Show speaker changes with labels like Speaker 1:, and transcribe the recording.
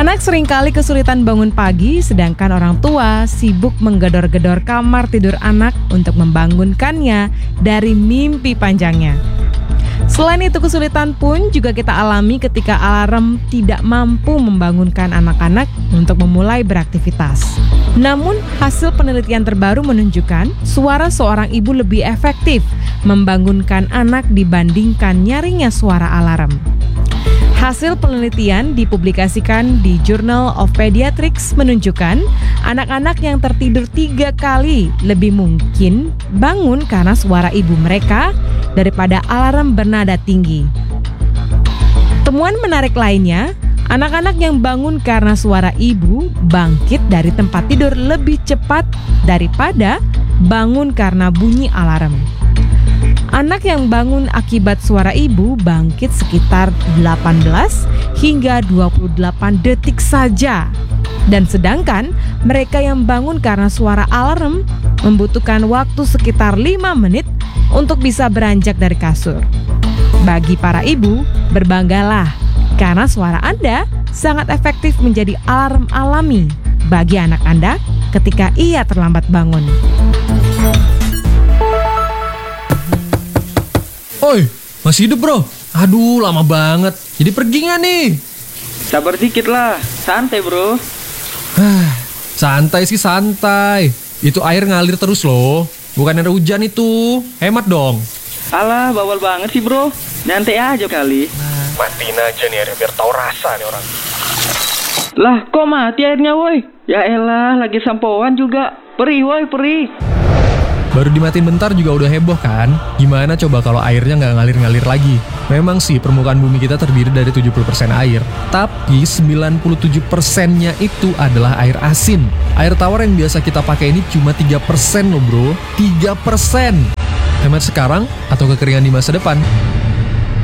Speaker 1: Anak seringkali kesulitan bangun pagi, sedangkan orang tua sibuk menggedor-gedor kamar tidur anak untuk membangunkannya dari mimpi panjangnya. Selain itu, kesulitan pun juga kita alami ketika alarm tidak mampu membangunkan anak-anak untuk memulai beraktivitas. Namun, hasil penelitian terbaru menunjukkan suara seorang ibu lebih efektif membangunkan anak dibandingkan nyaringnya suara alarm. Hasil penelitian dipublikasikan di Journal of Pediatrics menunjukkan anak-anak yang tertidur 3 kali lebih mungkin bangun karena suara ibu mereka daripada alarm bernada tinggi. Temuan menarik lainnya, anak-anak yang bangun karena suara ibu bangkit dari tempat tidur lebih cepat daripada bangun karena bunyi alarm. Anak yang bangun akibat suara ibu bangkit sekitar 18 hingga 28 detik saja. Dan sedangkan mereka yang bangun karena suara alarm membutuhkan waktu sekitar 5 menit untuk bisa beranjak dari kasur. Bagi para ibu, berbanggalah karena suara Anda sangat efektif menjadi alarm alami bagi anak Anda ketika ia terlambat bangun.
Speaker 2: Oi, masih hidup bro? Aduh, lama banget. Jadi pergi nggak nih?
Speaker 3: Sabar dikit lah, santai bro.
Speaker 2: Santai sih santai. Itu air ngalir terus loh. Bukan air hujan itu. Hemat dong.
Speaker 3: Alah, bawal banget sih bro. Nyantai aja kali.
Speaker 2: Matiin aja nih airnya biar tahu rasa nih orang.
Speaker 3: Lah, kok mati airnya woi? Ya elah, lagi sampoan juga. Perih woi, perih.
Speaker 2: Baru dimatiin bentar juga udah heboh kan? Gimana coba kalau airnya nggak ngalir-ngalir lagi? Memang sih permukaan bumi kita terdiri dari 70% air, tapi 97%-nya itu adalah air asin. Air tawar yang biasa kita pakai ini cuma 3% loh bro, 3%. Hemat sekarang atau kekeringan di masa depan?